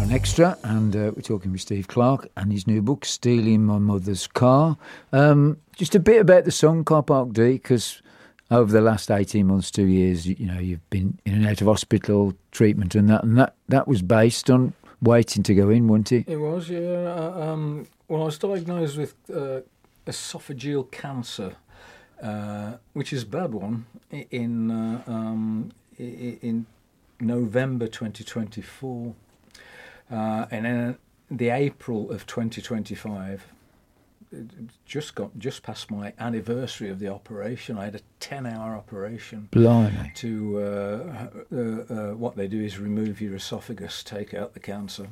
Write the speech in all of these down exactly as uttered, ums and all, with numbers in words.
on Extra, and uh, we're talking with Steve Clark and his new book, Stealing My Mother's Car. Um, just a bit about the song Car Park D, because over the last eighteen months, two years, you, you know, you've been in and out of hospital treatment and that, and that, that was based on waiting to go in, wasn't it? It was, yeah. Uh, um, well, I was diagnosed with uh, esophageal cancer, uh, which is a bad one, in uh, um, in November twenty twenty-four. Uh, and in the April of twenty twenty-five, it just got just past my anniversary of the operation. I had a ten-hour operation. Blimey. To uh, uh, uh, what they do is remove your esophagus, take out the cancer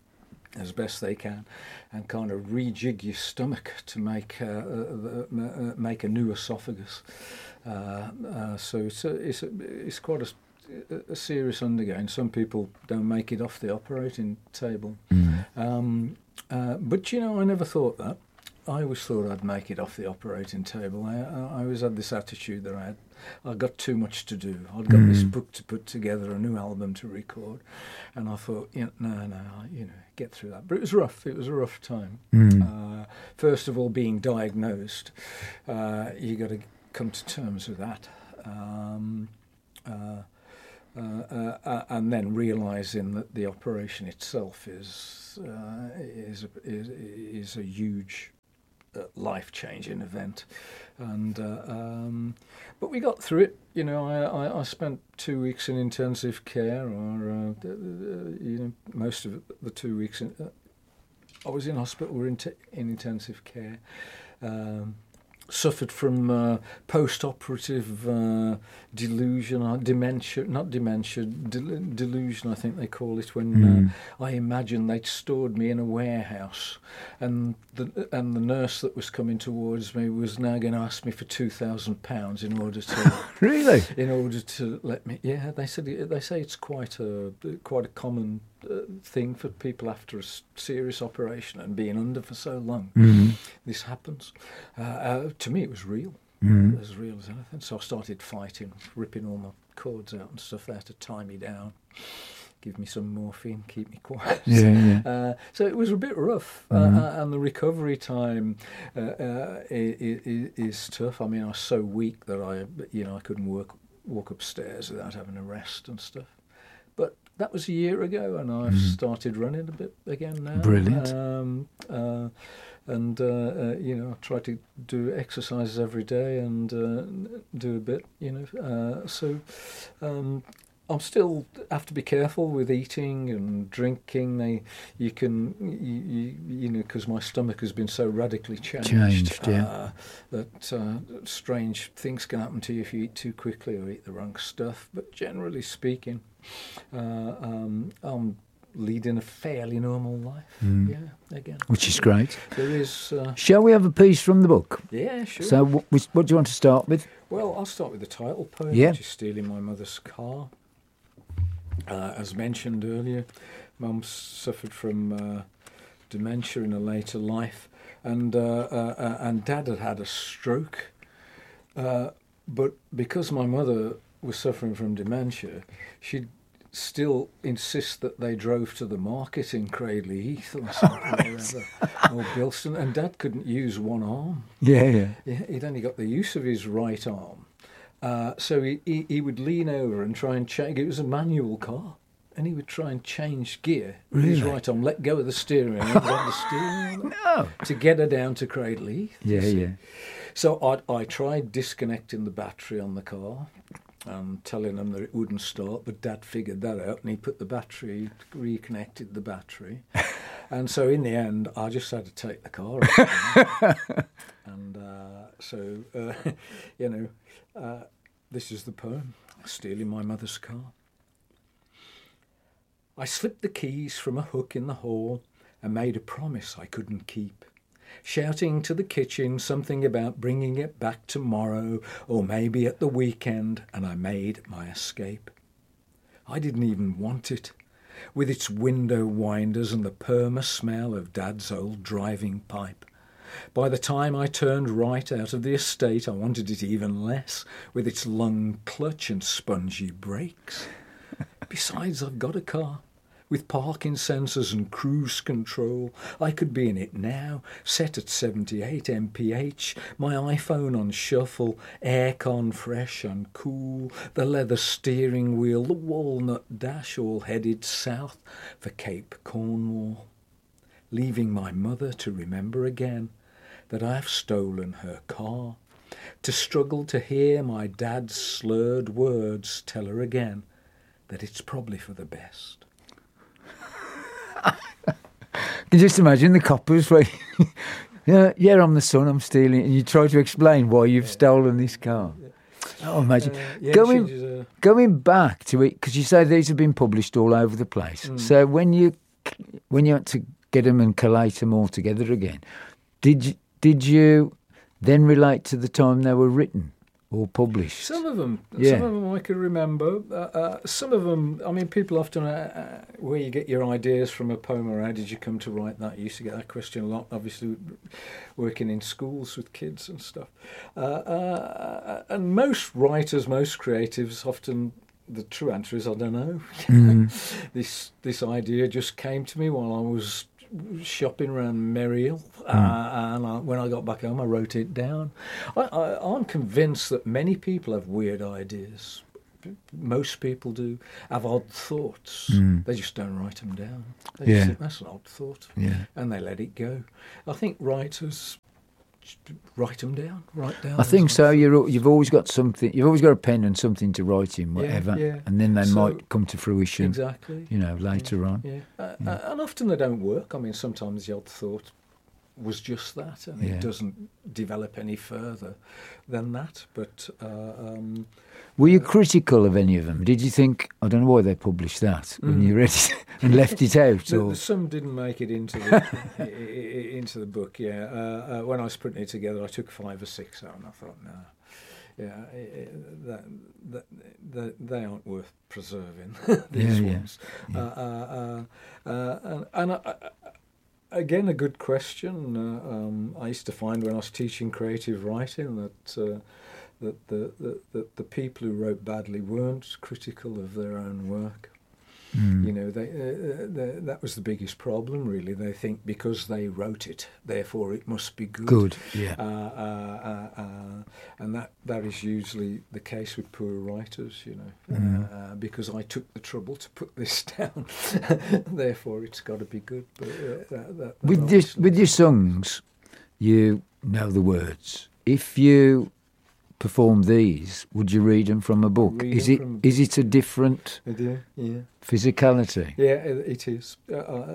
as best they can, and kind of rejig your stomach to make uh, uh, uh, make a new esophagus. Uh, uh, so it's a, it's a, it's quite a a serious undergoing. Some people don't make it off the operating table. Mm. Um, uh, but, you know, I never thought that. I always thought I'd make it off the operating table. I, I always had this attitude that I had, I got too much to do. I'd got mm. this book to put together, a new album to record. And I thought, you know, no, no, you know, get through that. But it was rough. It was a rough time. Mm. Uh, first of all, being diagnosed, uh, you got to come to terms with that. Um, uh, Uh, uh, uh, and then realising that the operation itself is uh, is, a, is is a huge uh, life-changing event, and uh, um, but we got through it. You know, I, I, I spent two weeks in intensive care, or uh, you know, most of the two weeks in, uh, I was in hospital, or in, t- in intensive care. Um, Suffered from uh, post-operative uh, delusion, or dementia, not dementia, del- delusion, I think they call it, when mm. uh, I imagined they'd stored me in a warehouse, and the and the nurse that was coming towards me was now going to ask me for two thousand pounds in order to really, in order to let me. Yeah, they said they say it's quite a quite a common uh, thing for people after a serious operation and being under for so long. Mm. This happens. Uh, uh, to me, it was real. Mm. It was as real as anything. So I started fighting, ripping all my cords out and stuff there to tie me down, give me some morphine, keep me quiet. Yeah, yeah. Uh, so it was a bit rough, Mm. uh, and the recovery time uh, uh, is, is tough. I mean, I was so weak that I, you know, I couldn't work, walk upstairs without having a rest and stuff. But that was a year ago, and I've mm. started running a bit again now. Brilliant. Um, uh, and, uh, uh, you know, I try to do exercises every day and uh, do a bit, you know. Uh, so um, I'm still have to be careful with eating and drinking. They, you can, you, you, you know, because my stomach has been so radically changed, changed yeah. uh, that uh, strange things can happen to you if you eat too quickly or eat the wrong stuff. But generally speaking, uh, um, I'm leading a fairly normal life. Mm. Yeah, again, which is great. There is. Uh, Shall we have a piece from the book? Yeah, sure. So, what, what do you want to start with? Well, I'll start with the title poem, yeah. which is "Stealing My Mother's Car." Uh, as mentioned earlier, Mum suffered from uh, dementia in a later life, and uh, uh, and Dad had had a stroke. Uh, but because my mother was suffering from dementia, she'd still insist that they drove to the market in Cradley Heath or something, or Bilston, and Dad couldn't use one arm. Yeah, yeah. He'd only got the use of his right arm. Uh, so he, he, he would lean over and try and change. It was a manual car, and he would try and change gear with really? his right arm, let go of the steering wheel, and grab the steering wheel no. to get her down to Cradley Heath. Yeah, yeah. So I I tried disconnecting the battery on the car and telling them that it wouldn't start, but Dad figured that out, and he put the battery, reconnected the battery. And so in the end, I just had to take the car out. And uh, so, uh, you know, uh, this is the poem, Stealing My Mother's Car. I slipped the keys from a hook in the hall and made a promise I couldn't keep, shouting to the kitchen something about bringing it back tomorrow or maybe at the weekend, and I made my escape. I didn't even want it, with its window winders and the perma smell of Dad's old driving pipe. By the time I turned right out of the estate, I wanted it even less, with its lung clutch and spongy brakes. Besides, I've got a car, with parking sensors and cruise control. I could be in it now, set at seventy-eight M P H, my iPhone on shuffle, aircon fresh and cool, the leather steering wheel, the walnut dash, all headed south for Cape Cornwall, leaving my mother to remember again that I have stolen her car, to struggle to hear my dad's slurred words tell her again that it's probably for the best. Can you just imagine the coppers when, yeah, yeah, I'm the son, I'm stealing, and you try to explain why you've yeah. stolen this car. Yeah. Oh, imagine. Uh, yeah, going, uh... going back to it, because you say these have been published all over the place. Mm. So when you when you had to get them and collate them all together again, did you, did you then relate to the time they were written or published? Some of them, yeah. some of them I can remember. Uh, uh, some of them, I mean, people often, uh, uh, where you get your ideas from a poem, or how did you come to write that? I used to get that question a lot, obviously, working in schools with kids and stuff. Uh, uh, and most writers, most creatives, often the true answer is, I don't know. Mm. this this idea just came to me while I was shopping around Merrill, mm. uh, and I, when I got back home I wrote it down. I, I, I'm convinced that many people have weird ideas. Most people do have odd thoughts. Mm. They just don't write them down. They yeah. just think, that's an odd thought, yeah. and they let it go. I think writers write them down, write down. I think so. You're, you've always got something. You've always got a pen and something to write in, whatever, yeah, yeah. and then they so, might come to fruition. Exactly. You know, later yeah, on. Yeah. Uh, yeah. And often they don't work. I mean, sometimes the odd thought was just that, and yeah. it doesn't develop any further than that. But uh, um, were you uh, critical of any of them? Did you think, I don't know why they published that mm. when you read it and left it out? the, or? Some didn't make it into the into the book. Yeah, uh, uh, when I was putting it together, I took five or six out, and I thought, no. Yeah, that, that, that they aren't worth preserving. These yeah, ones, yeah. Yeah. Uh, uh, uh, and, and I, I, again, a good question. Uh, um, I used to find when I was teaching creative writing that uh, that the, the, the the people who wrote badly weren't critical of their own work. Mm. You know, they, uh, they, that was the biggest problem, really. They think because they wrote it, therefore it must be good. Good, yeah. Uh, uh, uh, uh, and that, that is usually the case with poor writers, you know. Mm. Uh, because I took the trouble to put this down, therefore it's got to be good. But uh, that, that, that with this, with your songs, you know the words. If you perform these, would you read them from a book? Read is it is it a different I do, yeah. physicality? Yeah, it, it is. Uh,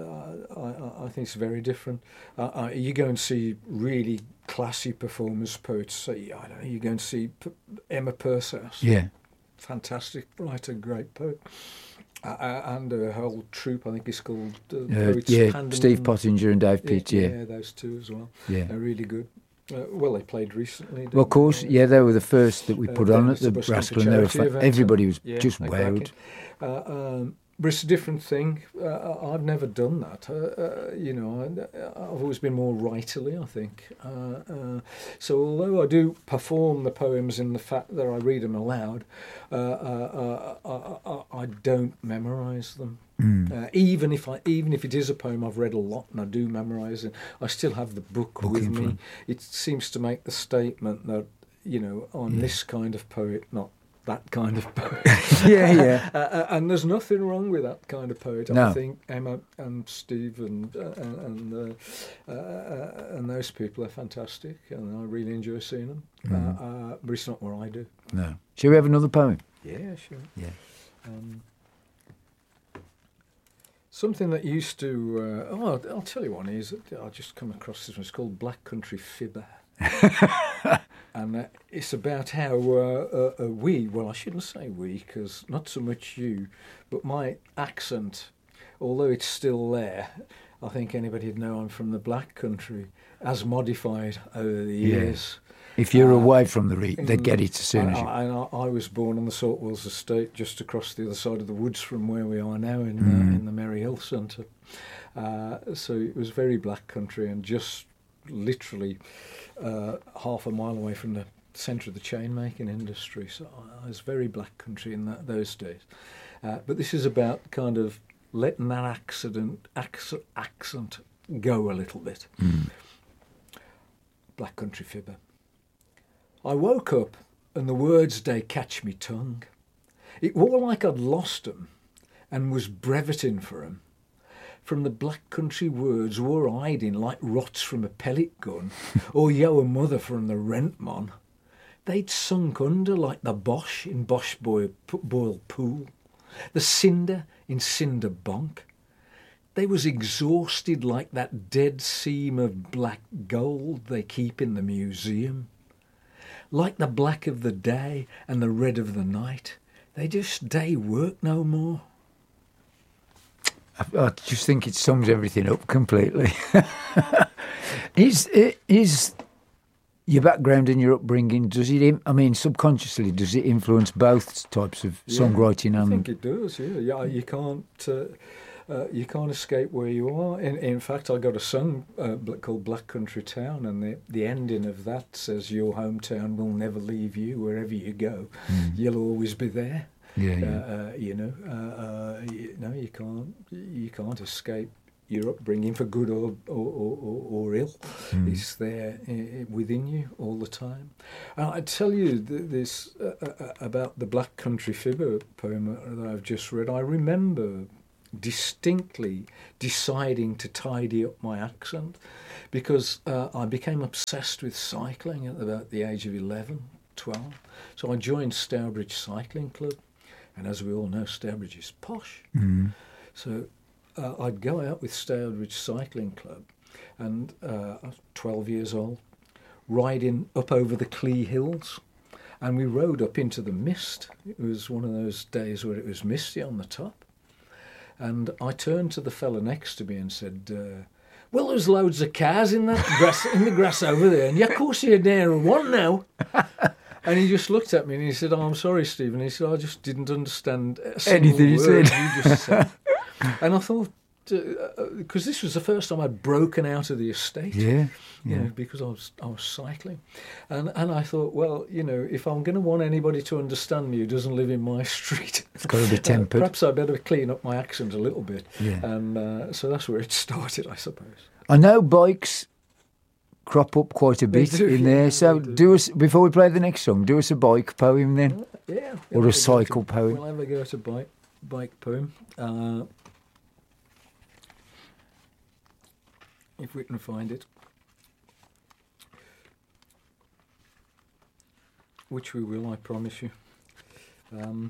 I, I, I think it's very different. Uh, uh, you go and see really classy performers, poets. Say, I don't know. You go and see P- Emma Pursehouse. Yeah, fantastic writer, great poet. Uh, and a whole troupe, I think it's called uh, uh, Poets yeah, Pandemin. Steve Pottinger and Dave Pitt. Yeah, yeah, yeah, those two as well. Yeah, they're really good. Uh, well, they played recently. Well, of course, they? yeah, they were the first that we put uh, on at the Raspel, and they were fa- everybody was yeah, just wowed. Uh, um, but it's a different thing. Uh, I've never done that. Uh, uh, you know, I, I've always been more writerly, I think. Uh, uh, so although I do perform the poems in the fact that I read them aloud, uh, uh, uh, I, I don't memorise them. Mm. Uh, even if I, even if it is a poem I've read a lot and I do memorise it, I still have the book, book with me. Front. It seems to make the statement that, you know, I'm yeah. this kind of poet, not that kind of poet. yeah, yeah. Uh, and there's nothing wrong with that kind of poet. No. I think Emma and Steve and uh, and uh, uh, and those people are fantastic, and I really enjoy seeing them. Mm. Uh, uh, but it's not what I do. No. Shall we have another poem? Yeah, sure. Yeah. Um, Something that used to, uh, oh, I'll, I'll tell you one is, I just come across this one, it's called Black Country Fibber. And uh, it's about how uh, uh, uh, we, well, I shouldn't say we, because not so much you, but my accent, although it's still there, I think anybody would know I'm from the Black Country, as modified over the years. Yeah. If you're uh, away from the reed, they get it as soon as you... I, I, I was born on the Saltwells estate, just across the other side of the woods from where we are now in, mm. uh, in the Merry Hill Centre. Uh, so it was very black country and just literally uh, half a mile away from the centre of the chain-making industry. So I was very black country in that, those days. Uh, but this is about kind of letting that accident, accent, accent go a little bit. Mm. Black Country Fibber. I woke up and the words they catch me tongue. It were like I'd lost 'em and was breveting for 'em. From the black country words were hiding like rots from a pellet gun, or yo a mother from the rent mon. They'd sunk under like the Bosch in Bosch Boy, Boyle Pool, the cinder in Cinder Bonk. They was exhausted like that dead seam of black gold they keep in the museum. Like the black of the day and the red of the night, they just day work no more. I, I just think it sums everything up completely. is is your background and your upbringing, does it, I mean, subconsciously, does it influence both types of Yeah, songwriting? And I think it does, yeah. yeah you can't... Uh, Uh, you can't escape where you are. In, in fact, I got a song uh, called Black Country Town, and the, the ending of that says, your hometown will never leave you. Wherever you go, mm. you'll always be there. Yeah, yeah. Uh, uh, you know, uh, uh, you, no, you can't. You can't escape your upbringing for good or or, or, or ill. Mm. It's there uh, within you all the time. And I tell you th- this uh, uh, about the Black Country Fibber poem that I've just read. I remember distinctly deciding to tidy up my accent because uh, I became obsessed with cycling at about the age of eleven, twelve. So I joined Stourbridge Cycling Club, and as we all know, Stourbridge is posh. Mm. So uh, I'd go out with Stourbridge Cycling Club, and uh, I was twelve years old, riding up over the Clee Hills, and we rode up into the mist. It was one of those days where it was misty on the top. And I turned to the fella next to me and said, uh, well, there's loads of cars in that grass, in the grass over there. And yeah, of course you're near one now. And he just looked at me and he said, oh, I'm sorry, Stephen. He said, I just didn't understand a anything you said. you just said. And I thought, because uh, this was the first time I'd broken out of the estate, yeah, you yeah. know, because I was I was cycling, and and I thought, well, you know, if I'm going to want anybody to understand me who doesn't live in my street, it's got to be tempered. Uh, perhaps I better clean up my accent a little bit, yeah. And uh, so that's where it started, I suppose. I know bikes crop up quite a bit do, in there, yeah, so do. do us before we play the next song. Do us a bike poem then, uh, yeah, or we'll a cycle to, poem. We'll have a go at a bike bike poem. Uh, If we can find it, which we will, I promise you. Um,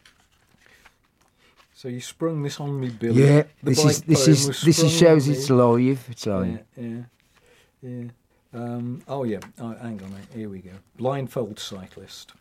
so you sprung this on me, Billy. Yeah, the this is this is this is shows it's live. It's live. Yeah, yeah, yeah. Um, oh yeah. Oh, hang on, mate. Here we go. Blindfold Cyclist.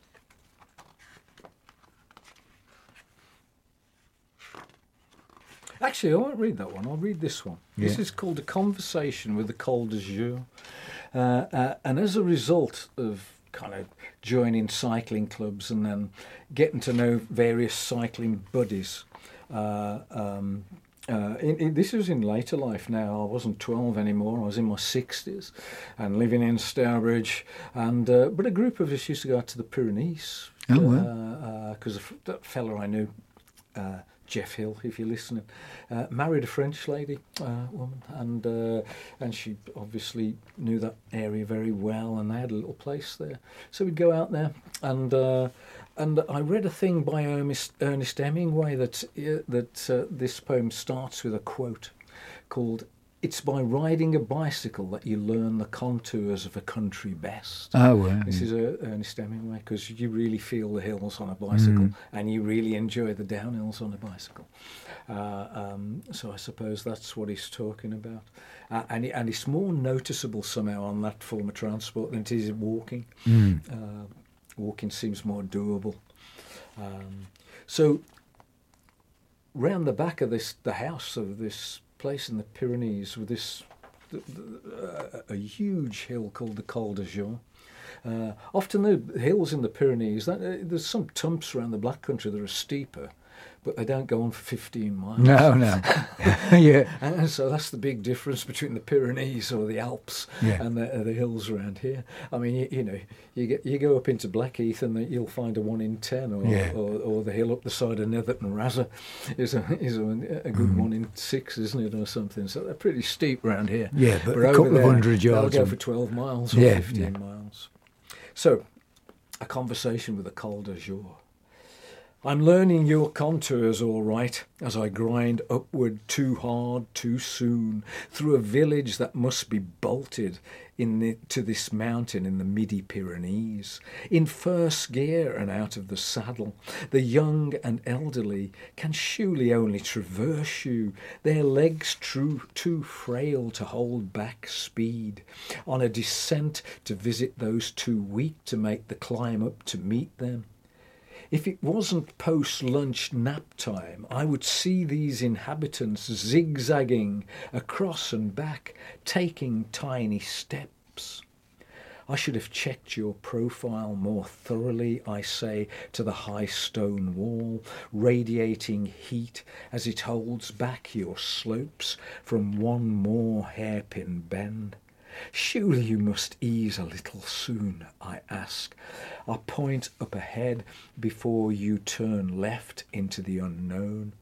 Actually, I won't read that one. I'll read this one. Yeah. This is called A Conversation with the Col d'Azur. Uh, uh, and as a result of kind of joining cycling clubs and then getting to know various cycling buddies, uh, um, uh, in, in, this was in later life now. I wasn't twelve anymore. I was in my sixties and living in Stourbridge. And uh, but a group of us used to go out to the Pyrenees. Oh, well. Because uh, uh, that fella I knew... Uh, Jeff Hill, if you're listening, uh, married a French lady, uh, woman, and uh, and she obviously knew that area very well, and they had a little place there. So we'd go out there, and uh, and I read a thing by Ernest, Ernest Hemingway that uh, that uh, this poem starts with a quote called, "It's by riding a bicycle that you learn the contours of a country best." Oh, wow. This yeah. is uh, Ernest Hemingway, because you really feel the hills on a bicycle, mm. and you really enjoy the downhills on a bicycle. Uh, um, so I suppose that's what he's talking about. Uh, and, and it's more noticeable somehow on that form of transport than it is walking. Mm. Uh, walking seems more doable. Um, so round the back of this, the house of this place in the Pyrenees, with this the, the, uh, a huge hill called the Col d'Azur. Uh, often the hills in the Pyrenees, that, uh, there's some tumps around the Black Country that are steeper, but they don't go on for fifteen miles. No, no. Yeah. And so that's the big difference between the Pyrenees or the Alps Yeah. and the, uh, the hills around here. I mean, you, you know, you get you go up into Blackheath and the, you'll find a one in ten, or, Yeah. or or the hill up the side of Netherton Razor is a is a, a good Mm. one in six, isn't it, or something? So they're pretty steep around here. Yeah, but But a over couple of there, hundred yards. They'll go and- for twelve miles or Yeah, fifteen yeah. miles. So, a conversation with a Col d'Azur. I'm learning your contours all right as I grind upward too hard, too soon, through a village that must be bolted in the, to this mountain in the Midi-Pyrenees. In first gear and out of the saddle, the young and elderly can surely only traverse you, their legs true, too frail to hold back speed. On a descent to visit those too weak to make the climb up to meet them. If it wasn't post-lunch nap time, I would see these inhabitants zigzagging across and back, taking tiny steps. I should have checked your profile more thoroughly, I say, to the high stone wall, radiating heat as it holds back your slopes from one more hairpin bend. Surely you must ease a little soon, I ask. I point up ahead before you turn left into the unknown.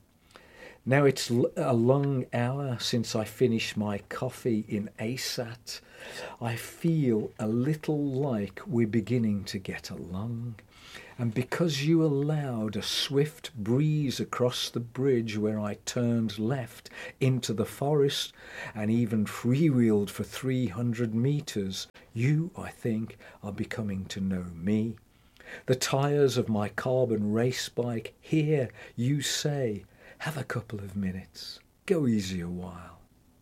Now it's l- a long hour since I finished my coffee in Asat. I feel a little like we're beginning to get along. And because you allowed a swift breeze across the bridge where I turned left into the forest and even freewheeled for three hundred metres, you, I think, are becoming to know me. The tyres of my carbon race bike, here, you say, have a couple of minutes, go easy a while.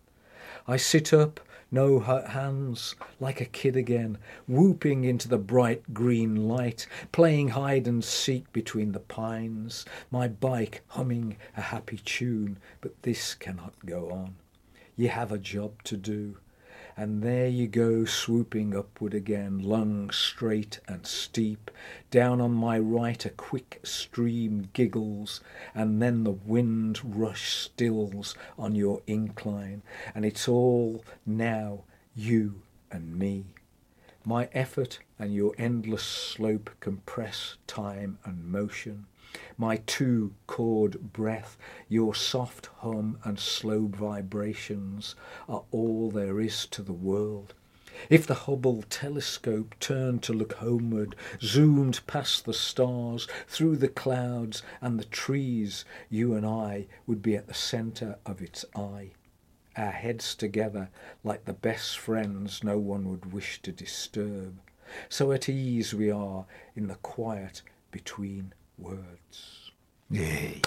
I sit up, no hands, like a kid again, whooping into the bright green light, playing hide and seek between the pines, my bike humming a happy tune, but this cannot go on. You have a job to do. And there you go, swooping upward again, lungs straight and steep. Down on my right a quick stream giggles, and then the wind rush stills on your incline, and it's all now you and me. My effort and your endless slope compress time and motion. My two-chord breath, your soft hum and slow vibrations are all there is to the world. If the Hubble telescope turned to look homeward, zoomed past the stars, through the clouds and the trees, you and I would be at the centre of its eye, our heads together like the best friends no one would wish to disturb. So at ease we are in the quiet between words. Yay.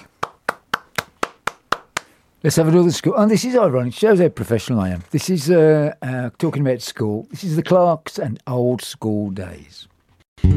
Let's have another school. And this is ironic. Shows how professional I am. This is uh, uh, talking about school. This is the Clarks and old school days.